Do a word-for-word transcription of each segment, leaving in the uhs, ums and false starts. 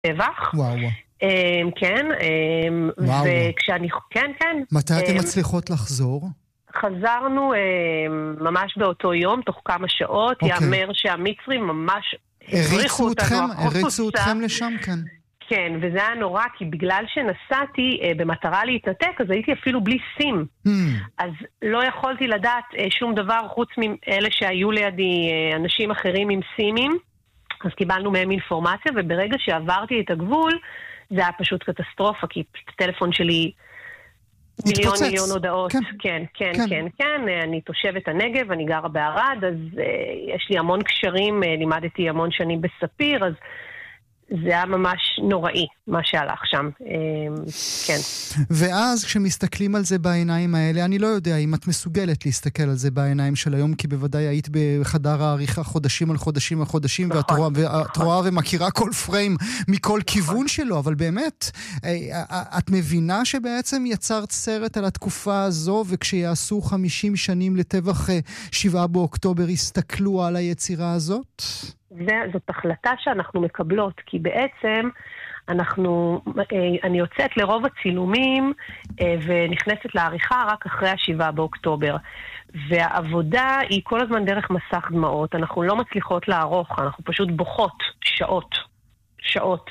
טבח. וואו. כן, וואו. וכשאני, כן, כן. מתי אתם מצליחות לחזור? חזרנו ממש באותו יום, תוך כמה שעות, יאמר שהמצרים ממש הריצו אתכם, הריצו אתכם לשם, כן. כן, וזה היה נורא, כי בגלל שנסעתי במטרה להתנתק, אז הייתי אפילו בלי סים. אז לא יכולתי לדעת שום דבר חוץ מאלה שהיו לידי אנשים אחרים עם סימים, אז קיבלנו מהם אינפורמציה, וברגע שעברתי את הגבול, זה היה פשוט קטסטרופה, כי הטלפון שלי מיליון מיליון הודעות. כן, כן, כן, כן, כן. אני תושבת הנגב, אני גרה בערד, אז יש לי המון קשרים, לימדתי המון שנים בספיר, אז זה היה ממש נוראי, מה שהלך שם. כן. ואז כשמסתכלים על זה בעיניים האלה, אני לא יודע אם את מסוגלת להסתכל על זה בעיניים של היום, כי בוודאי היית בחדר העריכה חודשים על חודשים על חודשים, ואת רואה ומכירה כל פריים מכל כיוון שלו, אבל באמת, את מבינה שבעצם יצרת סרט על התקופה הזו, וכשיעשו חמישים שנים לטבח שבעה באוקטובר, הסתכלו על היצירה הזאת? זאת החלטה שאנחנו מקבלות, כי בעצם אנחנו, אני יוצאת לרוב הצילומים ונכנסת לעריכה רק אחרי השבעה באוקטובר. והעבודה היא כל הזמן דרך מסך דמעות, אנחנו לא מצליחות לערוך, אנחנו פשוט בוכות שעות, שעות.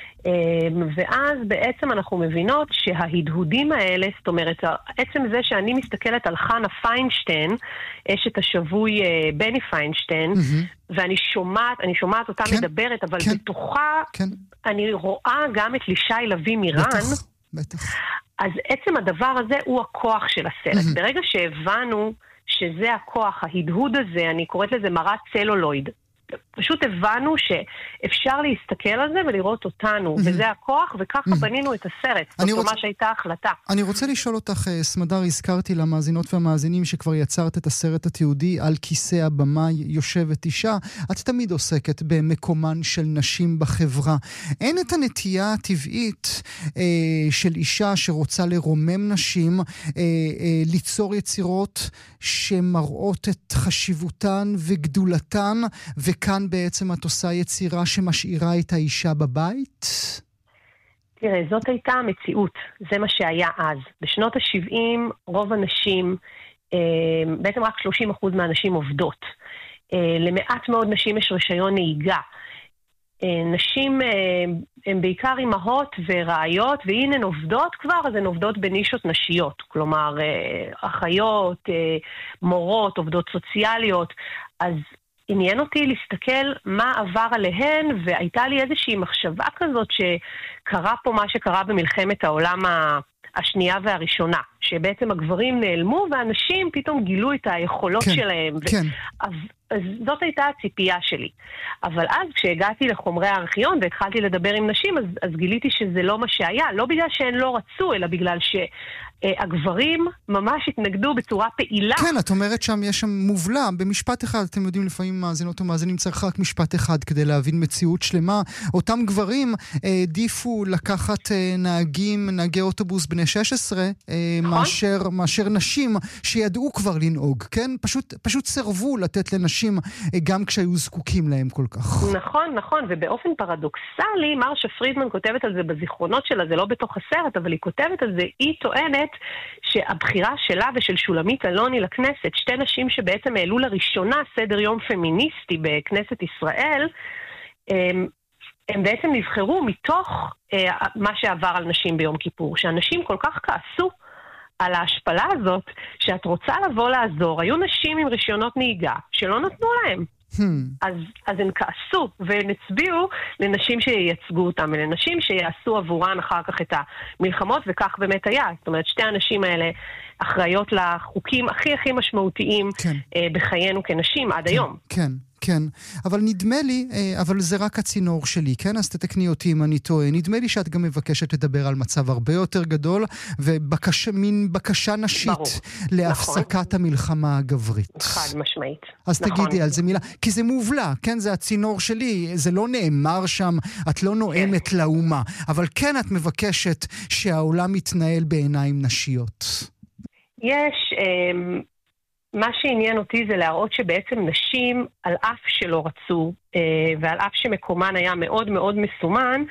ואז בעצם אנחנו מבינות שההדהודים האלה, זאת אומרת, עצם זה שאני מסתכלת על חנה פיינשטיין, אשת השבוי בני פיינשטיין, ואני שומעת, אני שומעת אותה מדברת, אבל בתוכה אני רואה גם את לישי לוי מירן, אז עצם הדבר הזה הוא הכוח של הסרט. ברגע שהבנו שזה הכוח, ההדהוד הזה, אני קוראת לזה מראה צלולויד, פשוט הבנו שאפשר להסתכל על זה ולראות אותנו, וזה הכוח, וככה בנינו את הסרט. זאת ממש הייתה החלטה. אני רוצה לשאול אותך, סמדר, הזכרתי למאזינות והמאזינים שכבר יצרת את הסרט התיעודי על כיסא הבמה יושבת אישה. את תמיד עוסקת במקומן של נשים בחברה. אין את הנטייה הטבעית אה, של אישה שרוצה לרומם נשים, אה, אה, ליצור יצירות שמראות את חשיבותן וגדולתן, וכאן בעצם את עושה יצירה שמשאירה את האישה בבית? תראה, זאת הייתה המציאות. זה מה שהיה אז. בשנות ה-שבעים רוב הנשים, בעצם רק שלושים אחוז מהנשים עובדות. למעט מאוד נשים יש רישיון נהיגה. נשים הן בעיקר אימהות ורעיות, והנה הן עובדות כבר, אז הן עובדות בנישות נשיות. כלומר, אחיות, מורות, עובדות סוציאליות. אז עניין אותי להסתכל מה עבר עליהן, והייתה לי איזושהי מחשבה כזאת שקרה פה מה שקרה במלחמת העולם השנייה והראשונה, שבעצם הגברים נעלמו והנשים פתאום גילו את היכולות כן, שלהם. כן. ו- אז, אז זאת הייתה הציפייה שלי. אבל אז כשהגעתי לחומרי הארכיון והתחלתי לדבר עם נשים, אז, אז גיליתי שזה לא מה שהיה, לא בגלל שהן לא רצו, אלא בגלל ש... הגברים ממש התנגדו בצורה פעילה. כן, את אומרת שם יש שם מובלע, במשפט אחד, אתם יודעים לפעמים מאזינות ומאזינים צריך רק משפט אחד כדי להבין מציאות שלמה. אותם גברים העדיפו לקחת נהגים, נהגי אוטובוס בני שש עשרה, נכון? מאשר, מאשר נשים שידעו כבר לנהוג, כן? פשוט, פשוט סרבו לתת לנשים גם כשהיו זקוקים להם כל כך. נכון, נכון, ובאופן פרדוקסלי, מרשה פרידמן כותבת על זה בזיכרונות שלה, זה לא בתוך הסרט, אבל היא כותבת על זה, היא טוענת שהבחירה שלה ושל שולמית אלוני לכנסת, שתי נשים שבעצם העלו לראשונה סדר יום פמיניסטי בכנסת ישראל, הם, הם בעצם נבחרו מתוך מה שעבר על נשים ביום כיפור, שאנשים כל כך כעסו על ההשפלה הזאת, שאת רוצה לבוא לעזור. היו נשים עם רישיונות נהיגה שלא נתנו להם. Hmm. אז, אז הם כעסו והם הצביעו לנשים שייצגו אותם, ולנשים שיעשו עבורן אחר כך את המלחמות, וכך באמת היה. זאת אומרת, שתי הנשים האלה אחראיות לחוקים הכי הכי משמעותיים כן. אה, בחיינו כנשים עד כן, היום. כן. כן, אבל נדמה לי, אבל זה רק הצינור שלי, כן? אז תתקני אותי אם אני טועה. נדמה לי שאת גם מבקשת לדבר על מצב הרבה יותר גדול, ומין בקשה נשית ברור. להפסקת נכון. המלחמה הגברית. חד משמעית. אז נכון. תגידי על זה מילה, כי זה מובלע, כן? זה הצינור שלי, זה לא נאמר שם, את לא נואמת כן. לאומה, אבל כן את מבקשת שהעולם יתנהל בעיניים נשיות. יש... אמ... מה שעניין אותי זה להראות שבעצם נשים, על אף שלא רצו, ועל אף שמקומן היה מאוד מאוד מסומן,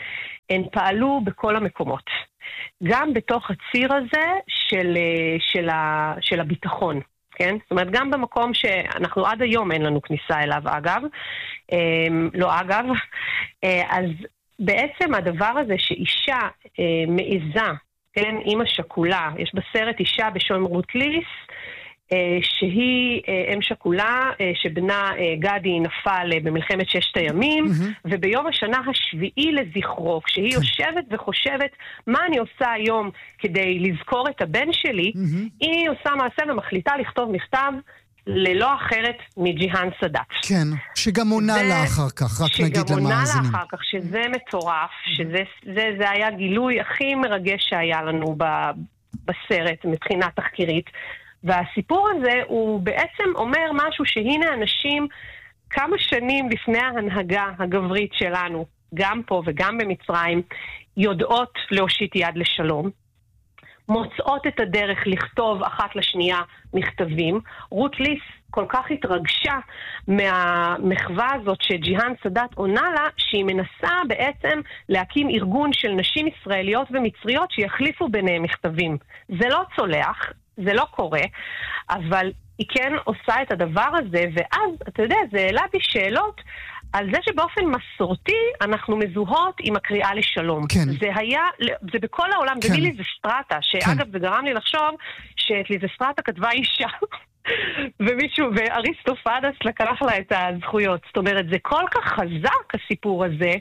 הן פעלו בכל המקומות. גם בתוך הציר הזה של, של, ה, של הביטחון. כן? זאת אומרת, גם במקום שאנחנו עד היום אין לנו כניסה אליו, אגב, לא אגב, אז בעצם הדבר הזה שאישה מעיזה, כן, אמא שכולה, יש בסרט אישה בשם רות ליס, שהיא אם שכולה, שבנה גדי נפל במלחמת ששת הימים, mm-hmm. וביום השנה השביעי לזכרו, כשהיא יושבת וחושבת מה אני עושה היום כדי לזכור את הבן שלי, mm-hmm. היא עושה מעשה ומחליטה לכתוב מכתב ללא אחרת מג'יהאן סאדאת. כן, שגם עונה ו... לה אחר כך, רק נגיד למאזינים. שגם עונה לה אחר כך, שזה מטורף, שזה זה, זה היה גילוי הכי מרגש שהיה לנו ב, בסרט מבחינה תחקירית, והסיפור הזה הוא בעצם אומר משהו שהנה אנשים כמה שנים לפני ההנהגה הגברית שלנו, גם פה וגם במצרים, יודעות להושיט יד לשלום, מוצאות את הדרך לכתוב אחת לשנייה מכתבים. רות ליס כל כך התרגשה מהמחווה הזאת שג'יהאן סאדאת עונה לה, שהיא מנסה בעצם להקים ארגון של נשים ישראליות ומצריות שיחליפו ביניהם מכתבים. זה לא צולח, זה לא קורה, אבל היא כן עושה את הדבר הזה, ואז, אתה יודע, זה העלה בי שאלות על זה שבאופן מסורתי אנחנו מזוהות עם הקריאה לשלום. כן. זה היה, זה בכל העולם, כן. זה מליזסטרטה, שאגב כן. זה גרם לי לחשוב שאת ליזסטרטה כתבה אישה, ומישהו, ואריסטופנס לקח לה את הזכויות. זאת אומרת, זה כל כך חזק הסיפור הזה,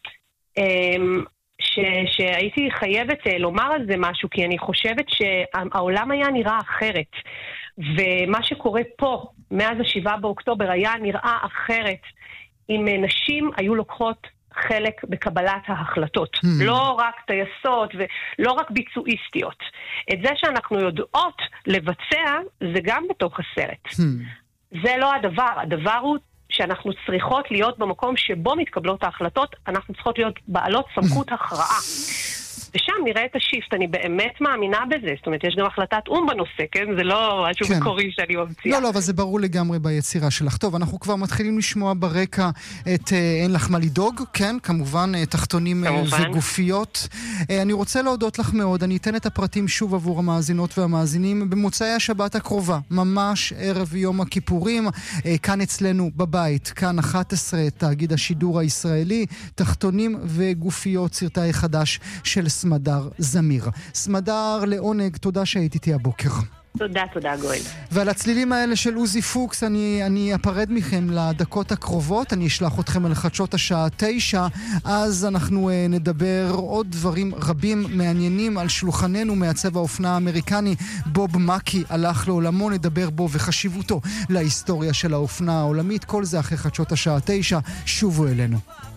ש, שהייתי חייבת לומר על זה משהו, כי אני חושבת שהעולם היה נראה אחרת, ומה שקורה פה, מאז השבעה באוקטובר, היה נראה אחרת, אם נשים היו לוקחות חלק בקבלת ההחלטות. Hmm. לא רק טייסות ולא רק ביצועיסטיות. את זה שאנחנו יודעות לבצע, זה גם בתוך הסרט. Hmm. זה לא הדבר. הדבר הוא שאנחנו צריכות להיות במקום שבו מתקבלות ההחלטות, אנחנו צריכות להיות בעלות סמכות הכרעה. ושם נראה את השיפט, אני באמת מאמינה בזה. זאת אומרת, יש גם החלטת אום בנושא, כן? זה לא משהו כן. מקורי שאני ממציאה. לא, לא, אבל זה ברור לגמרי ביצירה שלך. טוב, אנחנו כבר מתחילים לשמוע ברקע את אה, אין לך מה לדאוג, כן? כמובן, אה, תחתונים כמובן. וגופיות. אה, אני רוצה להודות לך מאוד. אני אתן את הפרטים שוב עבור המאזינות והמאזינים במוצאי השבת הקרובה, ממש ערב יום הכיפורים, אה, כאן אצלנו בבית, כאן אחת עשרה, תאגיד השידור הישראלי, תחתונים וגופיות, סרטי חדש של סמדר זמיר. סמדר, לעונג, תודה שהיית איתי הבוקר. תודה, תודה גואל. ועל הצלילים האלה של עוזי פוקס אני, אני אפרד מכם לדקות הקרובות, אני אשלח אתכם על חדשות השעה תשע, אז אנחנו uh, נדבר עוד דברים רבים מעניינים על שולחננו. מעצב האופנה האמריקני בוב מקי הלך לעולמו, נדבר בו וחשיבותו להיסטוריה של האופנה העולמית. כל זה אחרי חדשות השעה תשע, שובו אלינו.